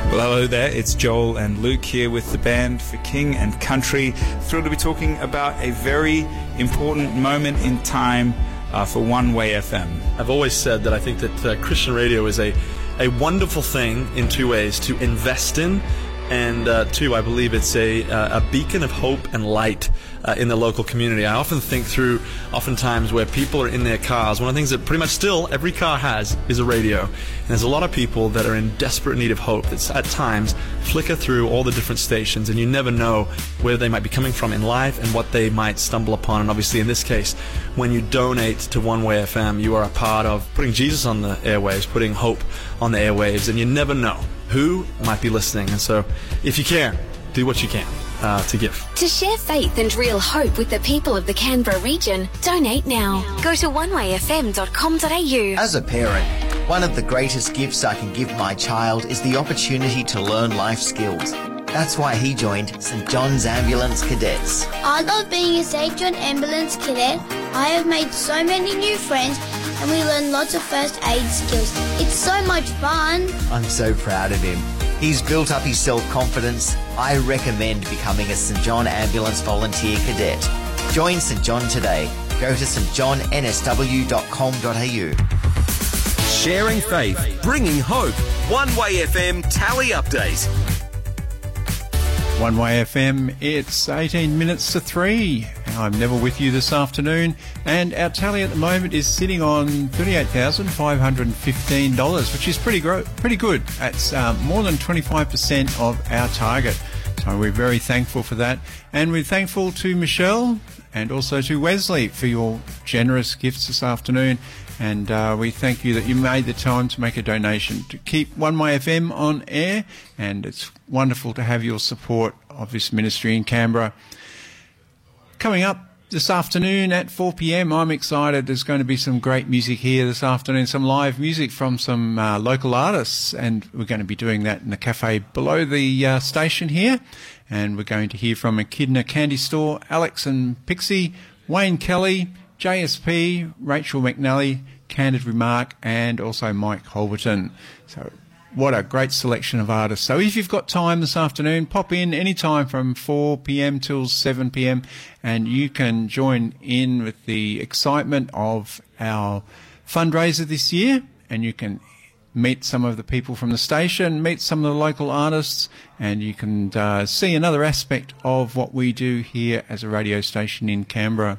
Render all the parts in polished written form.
Well, hello there. It's Joel and Luke here with the band for King and Country. Thrilled to be talking about a very important moment in time for One Way FM. I've always said that I think that Christian radio is a wonderful thing in two ways: to invest in, and two, I believe it's a beacon of hope and light in the local community. I often think through oftentimes where people are in their cars. One of the things that pretty much still every car has is a radio. And there's a lot of people that are in desperate need of hope that at times flicker through all the different stations, and you never know where they might be coming from in life and what they might stumble upon. And obviously in this case, when you donate to One Way FM, you are a part of putting Jesus on the airwaves, putting hope on the airwaves, and you never know who might be listening. And so if you care, do what you can to give. To share faith and real hope with the people of the Canberra region, donate now. Go to onewayfm.com.au. As a parent, one of the greatest gifts I can give my child is the opportunity to learn life skills. That's why he joined St John's Ambulance Cadets. I love being a St John Ambulance Cadet. I have made so many new friends and we learn lots of first aid skills. It's so much fun. I'm so proud of him. He's built up his self-confidence. I recommend becoming a St John Ambulance Volunteer Cadet. Join St John today. Go to stjohnnSW.com.au. Sharing faith, bringing hope. One Way FM Tally Update. One Way FM, it's 18 minutes to 3. I'm Neville with you this afternoon, and our tally at the moment is sitting on $38,515, which is pretty good. That's more than 25% of our target. So we're very thankful for that. And we're thankful to Michelle and also to Wesley for your generous gifts this afternoon. And we thank you that you made the time to make a donation to keep One Way FM on air. And it's wonderful to have your support of this ministry in Canberra. Coming up this afternoon at 4 p.m, I'm excited. There's going to be some great music here this afternoon, some live music from some local artists. And we're going to be doing that in the cafe below the station here. And we're going to hear from Echidna Candy Store, Alex and Pixie, Wayne Kelly, JSP, Rachel McNally, Candid Remark, and also Mike Holberton. So what a great selection of artists. So if you've got time this afternoon, pop in any time from 4 p.m. till 7 p.m. and you can join in with the excitement of our fundraiser this year, and you can meet some of the people from the station, meet some of the local artists, and you can see another aspect of what we do here as a radio station in Canberra.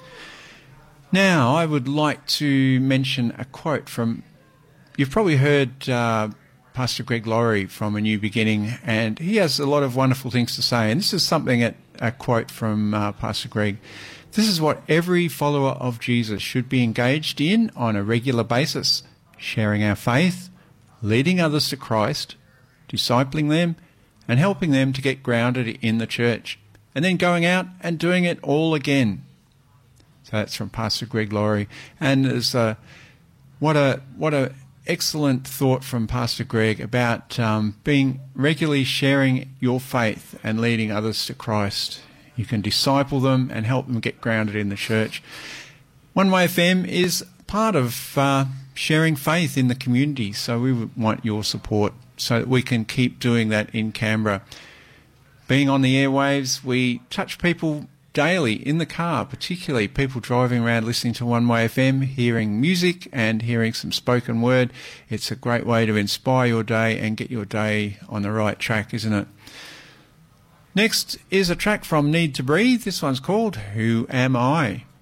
Now, I would like to mention a quote from, you've probably heard Pastor Greg Laurie from A New Beginning, and he has a lot of wonderful things to say. And this is a quote from Pastor Greg. This is what every follower of Jesus should be engaged in on a regular basis: sharing our faith, leading others to Christ, discipling them, and helping them to get grounded in the church, and then going out and doing it all again. So that's from Pastor Greg Laurie. And there's what a excellent thought from Pastor Greg about being regularly sharing your faith and leading others to Christ. You can disciple them and help them get grounded in the church. One Way FM is part of sharing faith in the community, so we want your support so that we can keep doing that in Canberra. Being on the airwaves, we touch people daily in the car, particularly people driving around listening to One Way FM, hearing music and hearing some spoken word. It's a great way to inspire your day and get your day on the right track, isn't it? Next is a track from Need to Breathe. This one's called Who Am I?